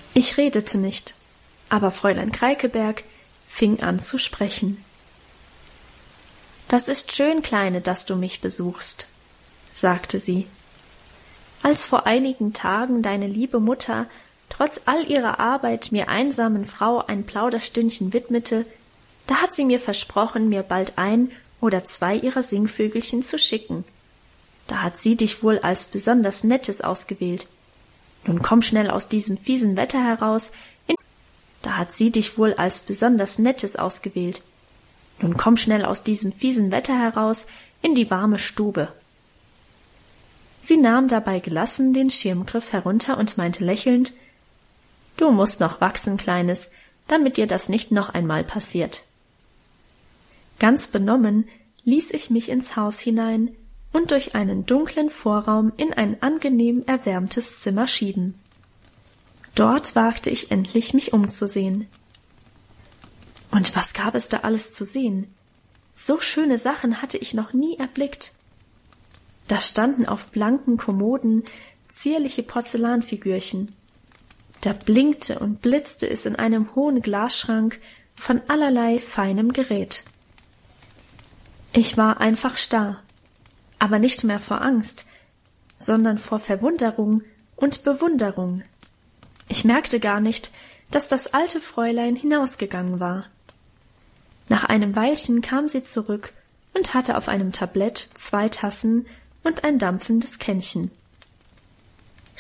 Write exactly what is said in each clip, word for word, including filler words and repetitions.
Ich redete nicht, aber Fräulein Kreikelberg fing an zu sprechen. »Das ist schön, Kleine, dass du mich besuchst«, sagte sie. »Als vor einigen Tagen deine liebe Mutter trotz all ihrer Arbeit mir einsamen Frau ein Plauderstündchen widmete, da hat sie mir versprochen, mir bald ein oder zwei ihrer Singvögelchen zu schicken. Da hat sie dich wohl als besonders Nettes ausgewählt. Nun komm schnell aus diesem fiesen Wetter heraus, in da hat sie dich wohl als besonders Nettes ausgewählt. Nun komm schnell aus diesem fiesen Wetter heraus in die warme Stube.« Sie nahm dabei gelassen den Schirmgriff herunter und meinte lächelnd, »Du musst noch wachsen, Kleines, damit dir das nicht noch einmal passiert.« Ganz benommen ließ ich mich ins Haus hinein und durch einen dunklen Vorraum in ein angenehm erwärmtes Zimmer schieben. Dort wagte ich endlich, mich umzusehen. Und was gab es da alles zu sehen? So schöne Sachen hatte ich noch nie erblickt. Da standen auf blanken Kommoden zierliche Porzellanfigürchen. Da blinkte und blitzte es in einem hohen Glasschrank von allerlei feinem Gerät. Ich war einfach starr, aber nicht mehr vor Angst, sondern vor Verwunderung und Bewunderung. Ich merkte gar nicht, dass das alte Fräulein hinausgegangen war. Nach einem Weilchen kam sie zurück und hatte auf einem Tablett zwei Tassen und ein dampfendes Kännchen.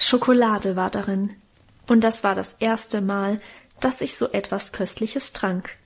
Schokolade war darin, und das war das erste Mal, dass ich so etwas Köstliches trank.